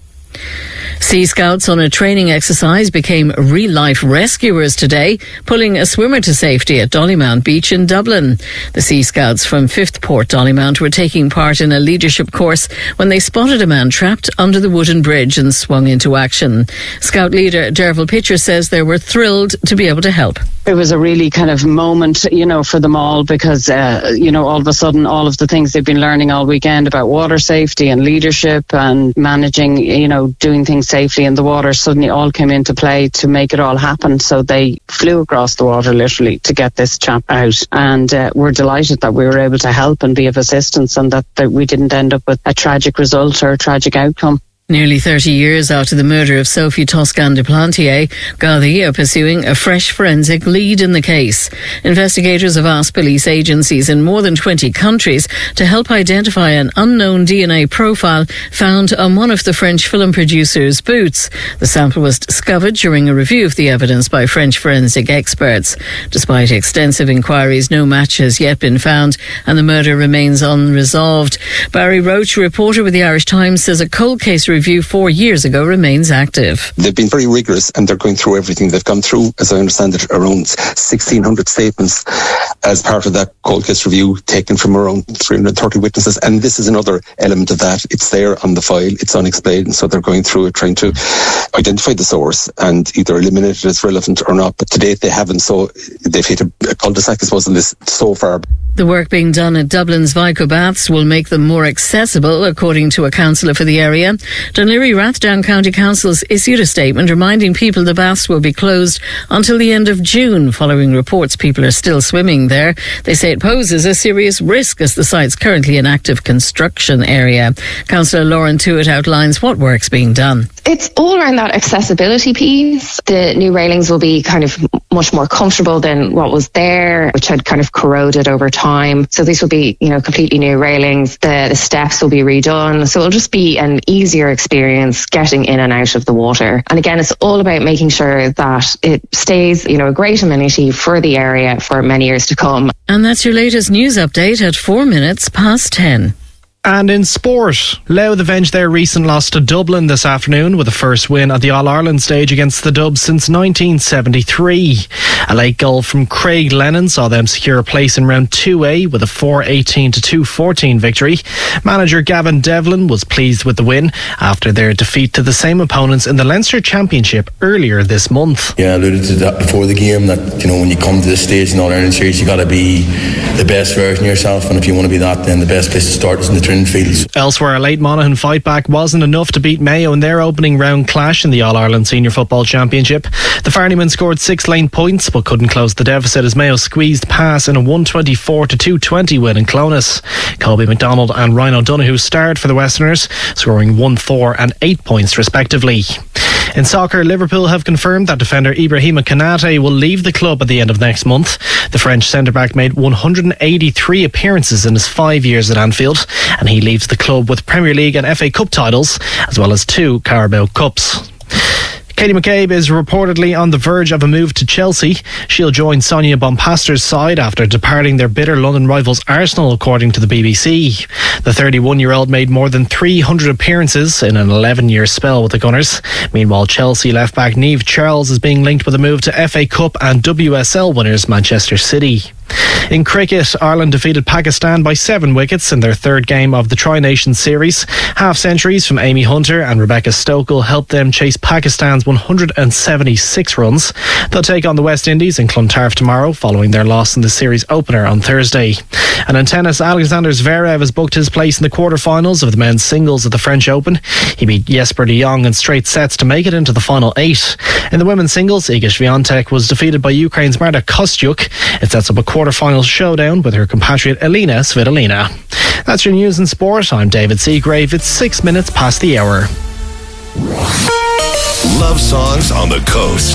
Sea Scouts on a training exercise became real-life rescuers today, pulling a swimmer to safety at Dollymount Beach in Dublin. The Sea Scouts from fifth Port Dollymount were taking part in a leadership course when they spotted a man trapped under the wooden bridge and swung into action. Scout leader Derval Pitcher says they were thrilled to be able to help. It was a really kind of moment, you know, for them all because, uh, you know, all of a sudden all of the things they've been learning all weekend about water safety and leadership and managing, you know, doing things safely in the water suddenly all came into play to make it all happen. So they flew across the water literally to get this chap out, and uh, we're delighted that we were able to help and be of assistance, and that, that we didn't end up with a tragic result or a tragic outcome. Nearly thirty years after the murder of Sophie Toscan de Plantier, Gardaí are pursuing a fresh forensic lead in the case. Investigators have asked police agencies in more than twenty countries to help identify an unknown D N A profile found on one of the French film producer's boots. The sample was discovered during a review of the evidence by French forensic experts. Despite extensive inquiries, no match has yet been found and the murder remains unresolved. Barry Roach, reporter with the Irish Times, says a cold case review Review four years ago remains active. They've been very rigorous and they're going through everything. They've gone through, as I understand it, around sixteen hundred statements as part of that cold case review, taken from around three hundred thirty witnesses. And this is another element of that. It's there on the file, it's unexplained. So they're going through it, trying to identify the source and either eliminate it as relevant or not. But to date, they haven't. So they've hit a, a cul-de-sac, I suppose, in this so far. The work being done at Dublin's Vico Baths will make them more accessible, according to a councillor for the area. Dunleary Rathdown County Council's issued a statement reminding people the baths will be closed until the end of June, following reports people are still swimming there. They say it poses a serious risk as the site's currently an active construction area. Councillor Lauren Tuitt outlines what work's being done. It's all around that accessibility piece. The new railings will be kind of much more comfortable than what was there, which had kind of corroded over time. So these will be, you know, completely new railings. The, the steps will be redone. So it'll just be an easier experience getting in and out of the water. And again, it's all about making sure that it stays, you know, a great amenity for the area for many years to come. And that's your latest news update at four minutes past ten. And in sport, Louth avenged their recent loss to Dublin this afternoon with a first win at the All-Ireland stage against the Dubs since nineteen seventy-three. A late goal from Craig Lennon saw them secure a place in round two A with a four eighteen to two fourteen victory. Manager Gavin Devlin was pleased with the win after their defeat to the same opponents in the Leinster Championship earlier this month. Yeah, I alluded to that before the game, that, you know, when you come to this stage in All-Ireland series, you got to be the best version of yourself, and if you want to be that, then the best place to start is in the Fields. Elsewhere, a late Monaghan fight back wasn't enough to beat Mayo in their opening round clash in the All-Ireland Senior Football Championship. The Farneymen scored six lane points but couldn't close the deficit as Mayo squeezed past in a one twenty-four to two twenty win in Clones. Colby McDonald and Ryan O'Donoghue starred for the Westerners, scoring one four and eight points respectively. In soccer, Liverpool have confirmed that defender Ibrahima Konate will leave the club at the end of next month. The French centre-back made one hundred eighty-three appearances in his five years at Anfield, and he leaves the club with Premier League and F A Cup titles, as well as two Carabao Cups. Katie McCabe is reportedly on the verge of a move to Chelsea. She'll join Sonia Bonpaster's side after departing their bitter London rivals Arsenal, according to the B B C. The thirty-one-year-old made more than three hundred appearances in an eleven-year spell with the Gunners. Meanwhile, Chelsea left-back Niamh Charles is being linked with a move to F A Cup and W S L winners Manchester City. In cricket, Ireland defeated Pakistan by seven wickets in their third game of the Tri-Nations Series. Half-centuries from Amy Hunter and Rebecca Stokel helped them chase Pakistan's one hundred seventy-six runs. They'll take on the West Indies in Clontarf tomorrow, following their loss in the series opener on Thursday. And in tennis, Alexander Zverev has booked his place in the quarter-finals of the men's singles at the French Open. He beat Jesper de Jong in straight sets to make it into the final eight. In the women's singles, Iga Swiatek was defeated by Ukraine's Marta Kostyuk. It sets up a quarter-final showdown with her compatriot Elina Svitolina. That's your news and sport. I'm David Seagrave. It's six minutes past the hour. Love songs on the coast.